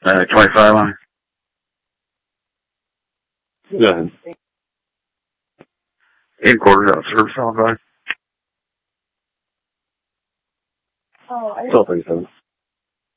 25 on it. Go ahead. Headquarters out of service on by. 1237.